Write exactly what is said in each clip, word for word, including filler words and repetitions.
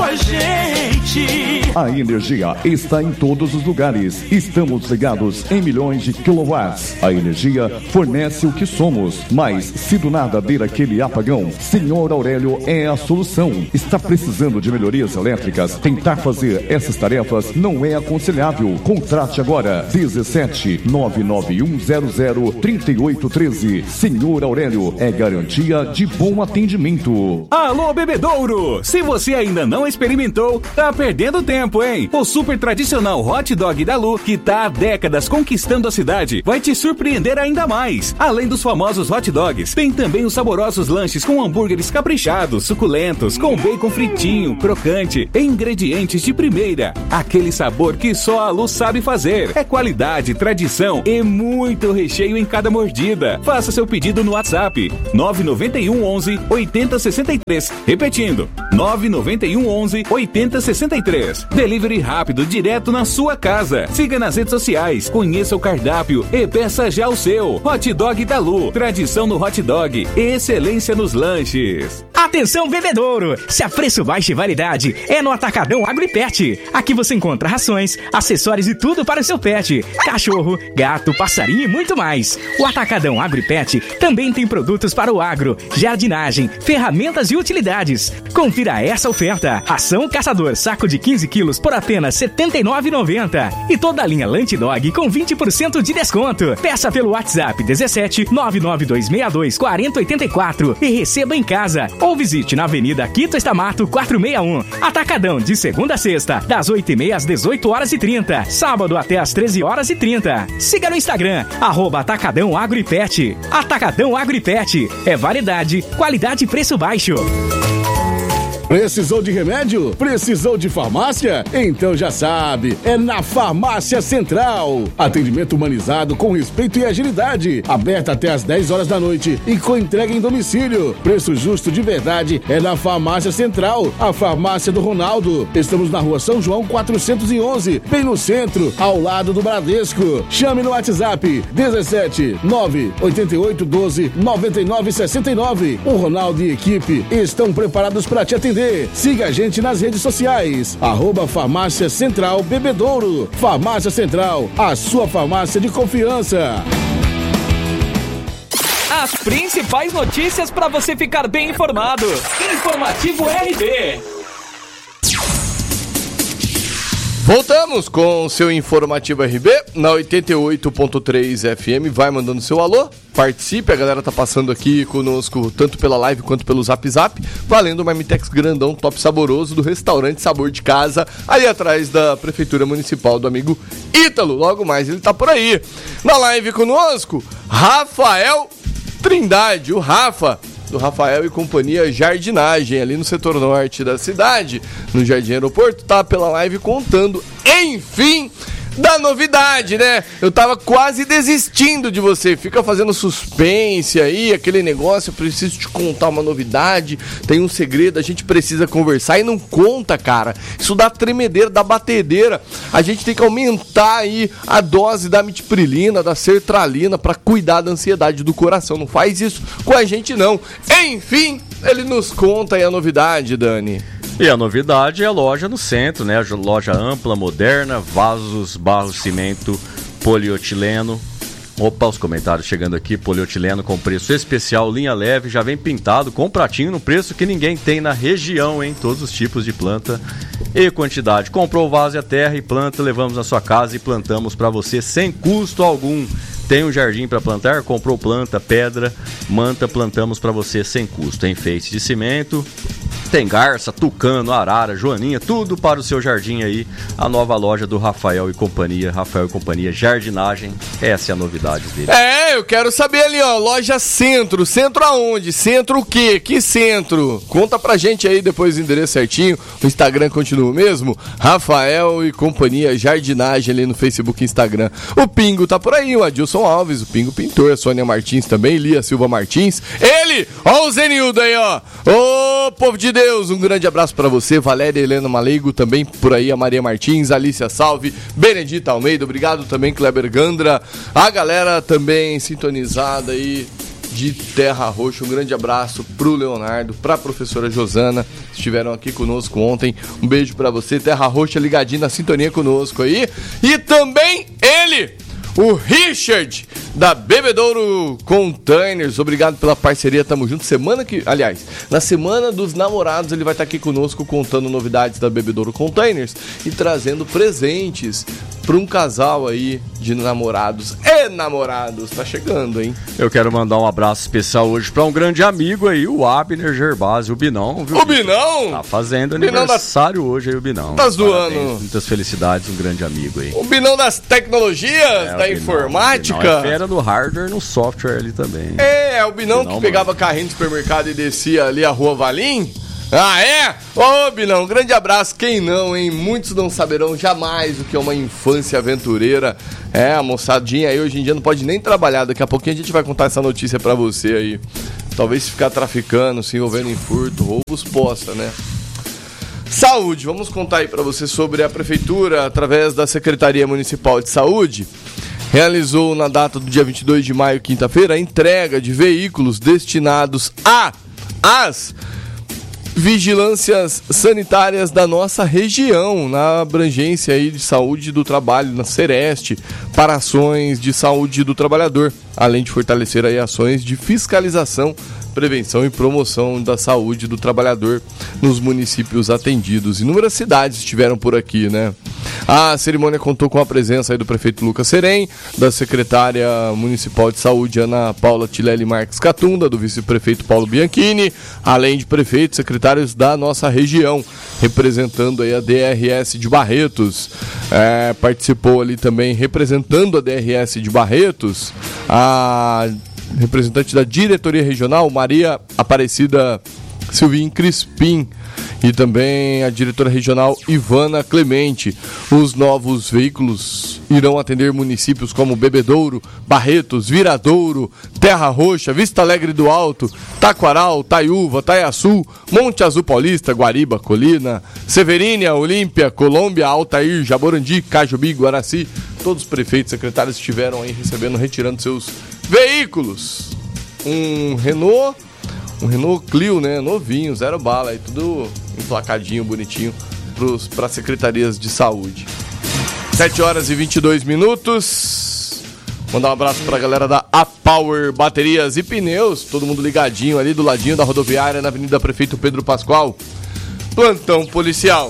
com a gente. A energia está em todos os lugares. Estamos ligados em milhões de quilowatts. A energia fornece o que somos, mas se do nada der aquele apagão, Senhor Aurélio é a solução. Está precisando de melhorias elétricas? Tentar fazer essas tarefas não é aconselhável. Contrate agora dezessete nove nove um zero zero três oito um três. Senhor Aurélio é garantia de bom atendimento. Alô, Bebedouro! Se você ainda não experimentou, tá perdendo tempo, hein? O super tradicional hot dog da Lu, que tá há décadas conquistando a cidade, vai te surpreender ainda mais. Além dos famosos hot dogs, tem também os saborosos lanches com hambúrgueres caprichados, suculentos, com bacon fritinho, crocante, ingredientes de primeira. Aquele sabor que só a Lu sabe fazer. É qualidade, tradição e muito recheio em cada mordida. Faça seu pedido no WhatsApp nove nove um onze oitenta sessenta e três. Repetindo, nove nove um onze oitenta sessenta e três. Delivery rápido direto na sua casa. Siga nas redes sociais, conheça o cardápio e peça já o seu. Hot Dog da Lu, tradição no hot dog, excelência nos lanches. Atenção, bebedouro! Se a preço baixo e variedade é no Atacadão Agro e Pet. Aqui você encontra rações, acessórios e tudo para o seu pet. Cachorro, gato, passarinho e muito mais. O Atacadão Agro e Pet também tem produtos para o agro, jardinagem, ferramentas e utilidades. Confira essa oferta. Ração Caçador, saco de quinze quilos por apenas setenta e nove reais e noventa centavos. E toda a linha Lunch Dog com vinte por cento de desconto. Peça pelo WhatsApp dezessete nove nove dois seis dois quatro zero oito quatro e receba em casa. Ou visite na Avenida Quito Estamato quatrocentos e sessenta e um. Atacadão de segunda a sexta, das oito e meia às dezoito horas e trinta. Sábado até às treze horas e trinta. Siga no Instagram, arroba Atacadão Agro e Pet. Atacadão Agro e Pet. É variedade, qualidade e preço baixo. Precisou de remédio? Precisou de farmácia? Então já sabe, é na Farmácia Central. Atendimento humanizado com respeito e agilidade. Aberta até às dez horas da noite e com entrega em domicílio. Preço justo de verdade é na Farmácia Central, a farmácia do Ronaldo. Estamos na Rua São João quatrocentos e onze, bem no centro, ao lado do Bradesco. Chame no WhatsApp dezessete nove oito oito um dois nove nove seis nove. O Ronaldo e equipe estão preparados para te atender. Siga a gente nas redes sociais, arroba Farmácia Central Bebedouro. Farmácia Central, a sua farmácia de confiança. As principais notícias para você ficar bem informado. Informativo R B. Voltamos com o seu Informativo R B na oitenta e oito ponto três F M. Vai mandando seu alô, participe. A galera tá passando aqui conosco tanto pela live quanto pelo Zap Zap, valendo o Marmitex grandão, top saboroso do restaurante Sabor de Casa, ali atrás da Prefeitura Municipal do amigo Ítalo. Logo mais ele tá por aí. Na live conosco, Rafael Trindade, o Rafa, do Rafael e Companhia Jardinagem, ali no setor norte da cidade, no Jardim Aeroporto, tá pela live contando, enfim, da novidade, né? Eu tava quase desistindo de você, fica fazendo suspense aí, aquele negócio, eu preciso te contar uma novidade, tem um segredo, a gente precisa conversar e não conta, cara. Isso dá tremedeira, dá batedeira. A gente tem que aumentar aí a dose da mitiprilina, da sertralina pra cuidar da ansiedade do coração. Não faz isso com a gente, não. Enfim, ele nos conta aí a novidade, Dani. E a novidade é a loja no centro, né? A loja ampla, moderna, vasos, barro, cimento, polietileno. Opa, os comentários chegando aqui, polietileno com preço especial, linha leve, já vem pintado com pratinho no preço que ninguém tem na região, hein? Todos os tipos de planta e quantidade. Comprou o vaso e a terra e planta, levamos na sua casa e plantamos para você sem custo algum. Tem um jardim para plantar? Comprou planta, pedra, manta, plantamos para você sem custo. Enfeite de cimento, tem garça, tucano, arara, joaninha, tudo para o seu jardim aí. A nova loja do Rafael e Companhia, Rafael e Companhia Jardinagem, essa é a novidade dele. É, eu quero saber ali, ó, loja Centro, centro aonde? Centro o quê? Que centro? Conta pra gente aí depois o endereço certinho, o Instagram continua o mesmo, Rafael e Companhia Jardinagem ali no Facebook e Instagram. O Pingo tá por aí, o Adilson Alves, o Pingo Pintor, a Sônia Martins também, Lia Silva Martins, ele, ó o Zenildo aí, ó, ô povo de Deus, um grande abraço pra você, Valéria Helena Maleigo, também por aí a Maria Martins, Alícia Salve, Benedita Almeida, obrigado também Kleber Gandra, a galera também sintonizada aí de Terra Roxa. Um grande abraço pro Leonardo, pra professora Josana, que estiveram aqui conosco ontem. Um beijo pra você, Terra Roxa, ligadinho na sintonia conosco aí. E também ele, o Richard, da Bebedouro Containers. Obrigado pela parceria, tamo junto. Semana que, aliás, na Semana dos Namorados ele vai estar aqui conosco contando novidades da Bebedouro Containers e trazendo presentes para um casal aí de namorados e namorados. Tá chegando, hein? Eu quero mandar um abraço especial hoje para um grande amigo aí, o Abner Gervásio, o Binão, viu? O Binão? Tá fazendo aniversário da... hoje aí, o Binão. Tá zoando. Parabéns, muitas felicidades, um grande amigo aí. O Binão das tecnologias, é, da Binão, informática. O Binão é fera no hardware e no software ali também. É, é o Binão, Binão que pegava mano. carrinho no supermercado e descia ali a Rua Valim. Ah, é? Ô, Binão, grande abraço. Quem não, hein? Muitos não saberão jamais o que é uma infância aventureira. É, a moçadinha aí hoje em dia não pode nem trabalhar. Daqui a pouquinho a gente vai contar essa notícia pra você aí. Talvez se ficar traficando, se envolvendo em furto, roubos, possa, né? Saúde, vamos contar aí pra você sobre a Prefeitura, através da Secretaria Municipal de Saúde, realizou na data do dia vinte e dois de maio, quinta-feira, a entrega de veículos destinados a as vigilâncias sanitárias da nossa região, na abrangência aí de saúde do trabalho, na Sereste, para ações de saúde do trabalhador, além de fortalecer aí ações de fiscalização, prevenção e promoção da saúde do trabalhador nos municípios atendidos. Inúmeras cidades estiveram por aqui, né? A cerimônia contou com a presença aí do prefeito Lucas Serem, da secretária municipal de saúde Ana Paula Tileli Marques Catunda, do vice-prefeito Paulo Bianchini, além de prefeitos e secretários da nossa região, representando aí a D R S de Barretos. É, participou ali também, representando a D R S de Barretos, a representante da diretoria regional, Maria Aparecida Silvinho Crispim, e também a diretora regional Ivana Clemente. Os novos veículos irão atender municípios como Bebedouro, Barretos, Viradouro, Terra Roxa, Vista Alegre do Alto, Taquaral, Taiúva, Taiaçu, Monte Azul Paulista, Guariba, Colina, Severínia, Olímpia, Colômbia, Altair, Jaborandi, Cajubi, Guaraci. Todos os prefeitos e secretários estiveram aí recebendo, retirando seus veículos. Um Renault, um Renault Clio, né, novinho, zero bala, aí tudo emplacadinho, bonitinho, para as secretarias de saúde. sete horas e vinte e dois minutos. Mandar um abraço para a galera da A-Power Baterias e Pneus, todo mundo ligadinho ali do ladinho da rodoviária, na Avenida Prefeito Pedro Pascoal. Plantão policial.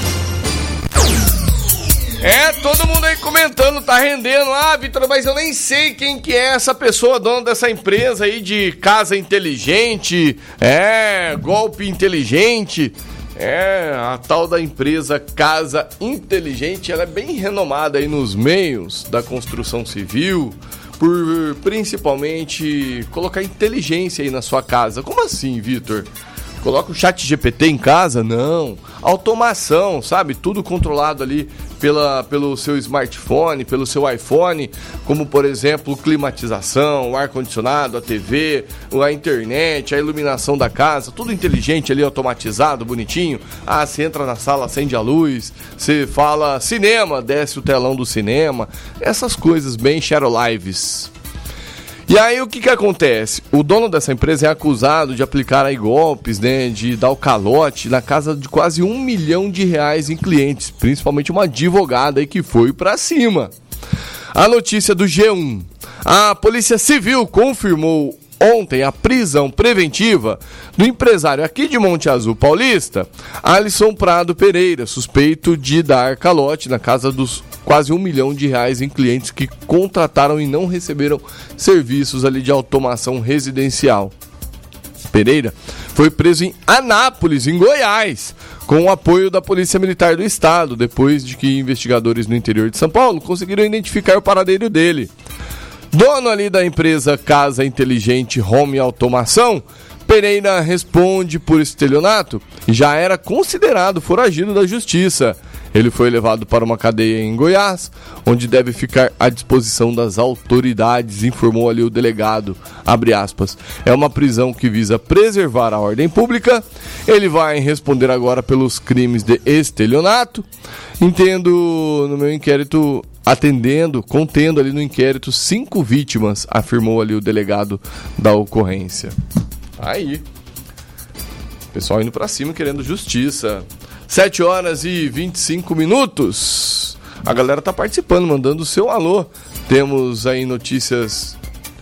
É, todo mundo aí comentando, tá rendendo. Ah, Vitor, mas eu nem sei quem que é essa pessoa, dona dessa empresa aí de casa inteligente, é, golpe inteligente. É, a tal da empresa Casa Inteligente, ela é bem renomada aí nos meios da construção civil, por principalmente colocar inteligência aí na sua casa. Como assim, Vitor? Coloca o chat G P T em casa? Não. Automação, sabe? Tudo controlado ali pela, pelo seu smartphone, pelo seu iPhone, como, por exemplo, climatização, o ar-condicionado, a T V, a internet, a iluminação da casa, tudo inteligente ali, automatizado, bonitinho. Ah, você entra na sala, acende a luz, você fala cinema, desce o telão do cinema. Essas coisas bem Lives. E aí o que que acontece? O dono dessa empresa é acusado de aplicar aí golpes, né, de dar o calote na casa de quase um milhão de reais em clientes, principalmente uma advogada aí que foi pra cima. A notícia do G um. A Polícia Civil confirmou ontem a prisão preventiva do empresário aqui de Monte Azul Paulista, Alisson Prado Pereira, suspeito de dar calote na casa dos quase um milhão de reais em clientes que contrataram e não receberam serviços ali de automação residencial. Pereira foi preso em Anápolis, em Goiás, com o apoio da Polícia Militar do Estado, depois de que investigadores no interior de São Paulo conseguiram identificar o paradeiro dele. Dono ali da empresa Casa Inteligente Home Automação, Pereira responde por estelionato e já era considerado foragido da justiça. Ele foi levado para uma cadeia em Goiás, onde deve ficar à disposição das autoridades, informou ali o delegado, abre aspas. É uma prisão que visa preservar a ordem pública. Ele vai responder agora pelos crimes de estelionato. Entendo, no meu inquérito, atendendo, contendo ali no inquérito cinco vítimas, afirmou ali o delegado da ocorrência. Aí, pessoal indo pra cima querendo justiça. sete horas e vinte e cinco minutos. A galera tá participando, mandando o seu alô. Temos aí notícias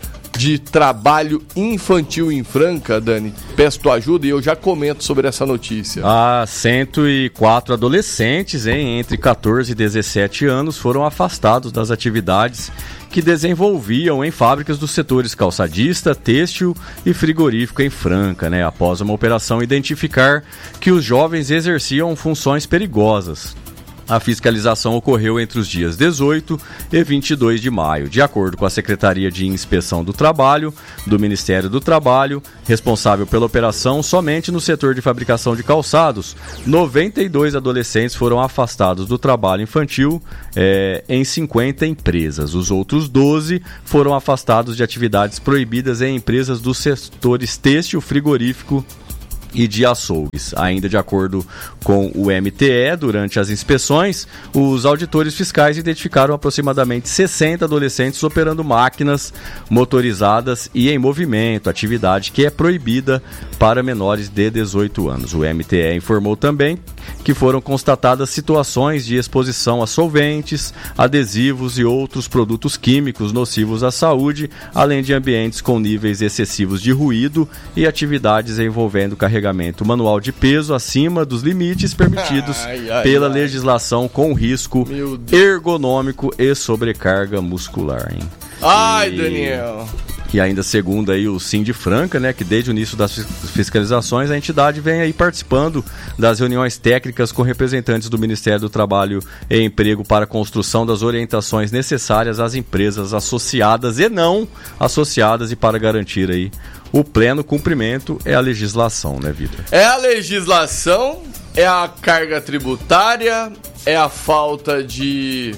de trabalho infantil em Franca, Dani. Peço tua ajuda e eu já comento sobre essa notícia. Ah, cento e quatro adolescentes, hein, entre catorze e dezessete anos foram afastados das atividades que desenvolviam em fábricas dos setores calçadista, têxtil e frigorífico em Franca, né, após uma operação identificar que os jovens exerciam funções perigosas. A fiscalização ocorreu entre os dias dezoito e vinte e dois de maio. De acordo com a Secretaria de Inspeção do Trabalho, do Ministério do Trabalho, responsável pela operação, somente no setor de fabricação de calçados, noventa e dois adolescentes foram afastados do trabalho infantil é, em cinquenta empresas. Os outros doze foram afastados de atividades proibidas em empresas dos setores têxtil, frigorífico e de açougues. Ainda de acordo com o M T E, durante as inspeções, os auditores fiscais identificaram aproximadamente sessenta adolescentes operando máquinas motorizadas e em movimento, atividade que é proibida para menores de dezoito anos. O M T E informou também que foram constatadas situações de exposição a solventes, adesivos e outros produtos químicos nocivos à saúde, além de ambientes com níveis excessivos de ruído e atividades envolvendo carregamento manual de peso acima dos limites permitidos ai, ai, pela ai. legislação, com risco ergonômico e sobrecarga muscular. Hein? Ai, e... Daniel... E ainda segundo aí o Sim de Franca, né, que desde o início das fiscalizações a entidade vem aí participando das reuniões técnicas com representantes do Ministério do Trabalho e Emprego para a construção das orientações necessárias às empresas associadas e não associadas e para garantir aí o pleno cumprimento é a legislação, né, Vitor? É a legislação, é a carga tributária, é a falta de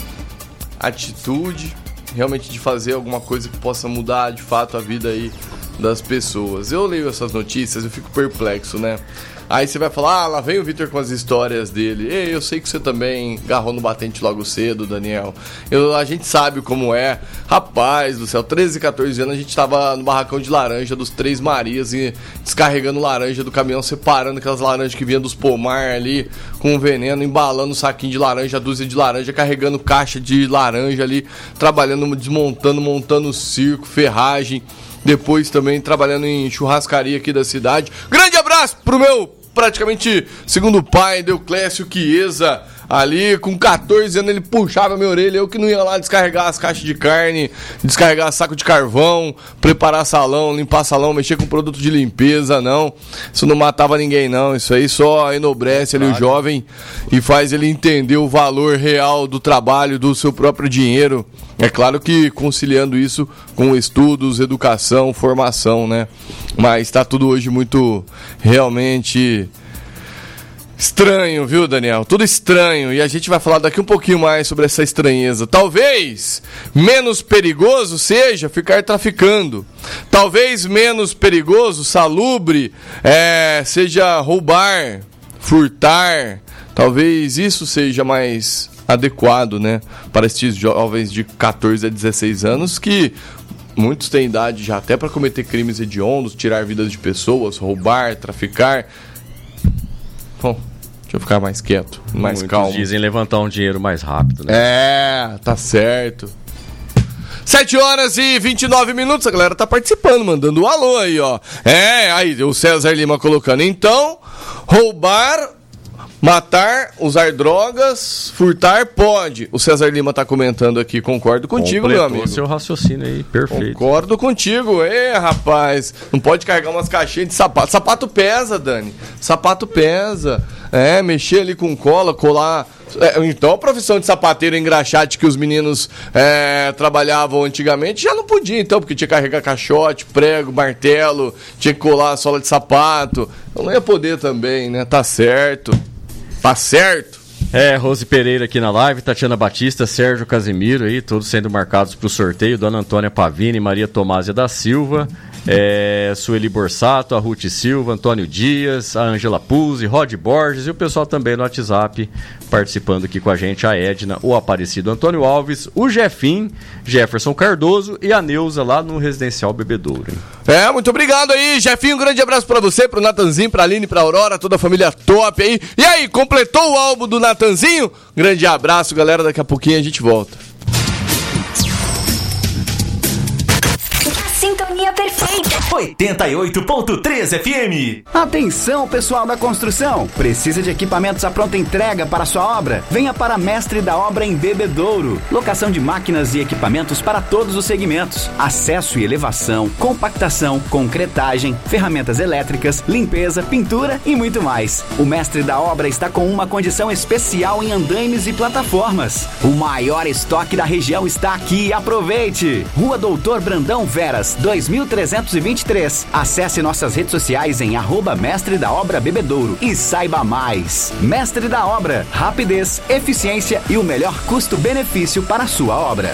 atitude, realmente de fazer alguma coisa que possa mudar de fato a vida aí das pessoas. Eu leio essas notícias e fico perplexo, né? Aí você vai falar, ah, lá vem o Vitor com as histórias dele. Ei, eu sei que você também agarrou no batente logo cedo, Daniel. Eu, a gente sabe como é. Rapaz do céu, treze, catorze anos, a gente tava no barracão de laranja dos Três Marias e descarregando laranja do caminhão, separando aquelas laranjas que vinham dos pomar ali, com veneno, embalando um saquinho de laranja, dúzia de laranja, carregando caixa de laranja ali, trabalhando, desmontando, montando circo, ferragem. Depois também trabalhando em churrascaria aqui da cidade. Grande abraço pro meu, praticamente, segundo pai, Deuclésio Chiesa. Ali, com catorze anos, ele puxava minha orelha. Eu que não ia lá descarregar as caixas de carne, descarregar saco de carvão, preparar salão, limpar salão, mexer com produto de limpeza, não. Isso não matava ninguém, não. Isso aí só enobrece ali o jovem e faz ele entender o valor real do trabalho, do seu próprio dinheiro. É claro que conciliando isso com estudos, educação, formação, né? Mas tá tudo hoje muito, realmente... estranho, viu, Daniel? Tudo estranho. E a gente vai falar daqui um pouquinho mais sobre essa estranheza. Talvez menos perigoso seja ficar traficando. Talvez menos perigoso, salubre, é, seja roubar, furtar. Talvez isso seja mais adequado, né? Para estes jovens de catorze a dezesseis anos que... muitos têm idade já até para cometer crimes hediondos, tirar vidas de pessoas, roubar, traficar... Bom, deixa eu ficar mais quieto, mais Muitos calmo. Dizem levantar um dinheiro mais rápido, né? É, tá certo. sete horas e vinte e nove minutos, a galera tá participando, mandando um alô aí, ó. É, aí, o César Lima colocando. Então, roubar, matar, usar drogas, furtar, pode. O César Lima tá comentando aqui, concordo contigo, Completou meu amigo. seu raciocínio aí, perfeito. Concordo contigo. É, rapaz, não pode carregar umas caixinhas de sapato. Sapato pesa, Dani. Sapato pesa. É, mexer ali com cola, colar... É, então a profissão de sapateiro engraxate que os meninos é, trabalhavam antigamente já não podia, então, porque tinha que carregar caixote, prego, martelo, tinha que colar a sola de sapato. Eu não ia poder também, né? Tá certo. Tá certo. É, Rose Pereira aqui na live, Tatiana Batista, Sérgio Casimiro aí, todos sendo marcados para o sorteio, Dona Antônia Pavini, Maria Tomásia da Silva, é, Sueli Borsato, a Ruth Silva, Antônio Dias, a Angela Puzzi, Rod Borges e o pessoal também no WhatsApp participando aqui com a gente, a Edna, o Aparecido Antônio Alves, o Jefim, Jefferson Cardoso e a Neuza lá no Residencial Bebedouro. Hein? É, muito obrigado aí, Jefinho, um grande abraço pra você, pro Natanzinho, pra Aline, pra Aurora, toda a família top aí. E aí, completou o álbum do Natanzinho? Grande abraço, galera, daqui a pouquinho a gente volta. Sintonia perfeita. oitenta e oito ponto três F M. Atenção, pessoal da construção. Precisa de equipamentos à pronta entrega para sua obra? Venha para Mestre da Obra em Bebedouro. Locação de máquinas e equipamentos para todos os segmentos. Acesso e elevação, compactação, concretagem, ferramentas elétricas, limpeza, pintura e muito mais. O Mestre da Obra está com uma condição especial em andaimes e plataformas. O maior estoque da região está aqui. Aproveite! Rua Doutor Brandão Veras, dois mil trezentos e vinte e três. Acesse nossas redes sociais em arroba Mestre da Obra Bebedouro e saiba mais. Mestre da Obra, rapidez, eficiência e o melhor custo-benefício para a sua obra.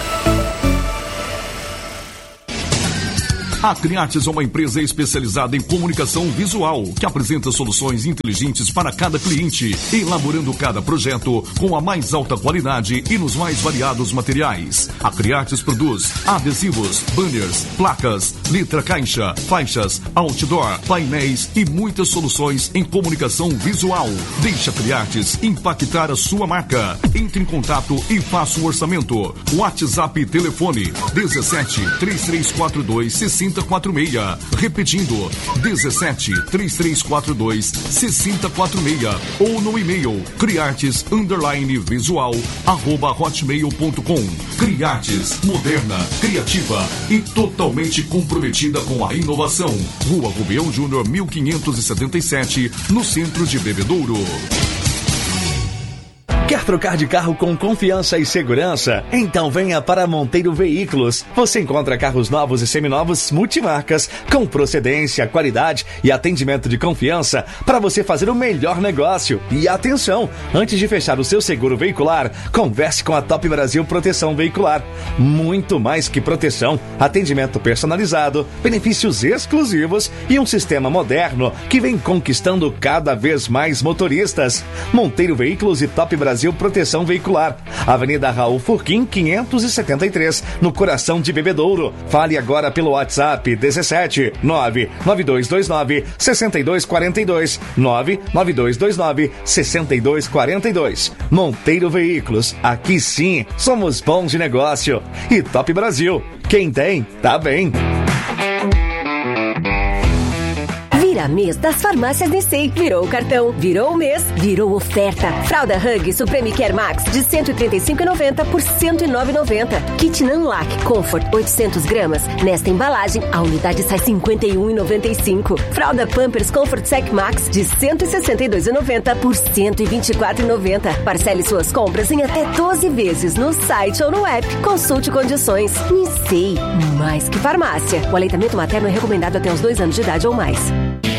A Criates é uma empresa especializada em comunicação visual, que apresenta soluções inteligentes para cada cliente, elaborando cada projeto com a mais alta qualidade e nos mais variados materiais. A Criates produz adesivos, banners, placas, letra caixa, faixas, outdoor, painéis e muitas soluções em comunicação visual. Deixe a Criates impactar a sua marca. Entre em contato e faça um orçamento. WhatsApp e telefone dezessete, três três quatro dois, seis zero quatro seis. Repetindo, dezessete, três três quatro dois, seis zero quatro seis. Ou no e-mail criartes underline visual arroba hotmail ponto com. Criartes, moderna, criativa e totalmente comprometida com a inovação. Rua Rubião Júnior, mil quinhentos e setenta e sete, no centro de Bebedouro. Quer trocar de carro com confiança e segurança? Então venha para Monteiro Veículos. Você encontra carros novos e seminovos multimarcas com procedência, qualidade e atendimento de confiança para você fazer o melhor negócio. E atenção, antes de fechar o seu seguro veicular, converse com a Top Brasil Proteção Veicular. Muito mais que proteção, atendimento personalizado, benefícios exclusivos e um sistema moderno que vem conquistando cada vez mais motoristas. Monteiro Veículos e Top Brasil Proteção Veicular, Avenida Raul Furquim, quinhentos e setenta e três, no coração de Bebedouro. Fale agora pelo WhatsApp dezessete, nove nove dois dois nove, seis dois quatro dois, nove nove dois dois nove, seis dois quatro dois. Monteiro Veículos, aqui sim, somos bons de negócio. E Top Brasil, quem tem, tá bem. Vira mês das farmácias Nissei. Virou o cartão, virou o mês, virou oferta. Fralda Hug Supreme Care Max de cento e trinta e cinco reais e noventa centavos por cento e nove reais e noventa centavos. Kit Nanlac Comfort oitocentos gramas. Nesta embalagem, a unidade sai cinquenta e um reais e noventa e cinco centavos. Fralda Pampers Comfort Sec Max de cento e sessenta e dois reais e noventa centavos por cento e vinte e quatro reais e noventa centavos. Parcele suas compras em até doze vezes no site ou no app. Consulte condições. Nissei, mais que farmácia. O aleitamento materno é recomendado até os dois anos de idade ou mais.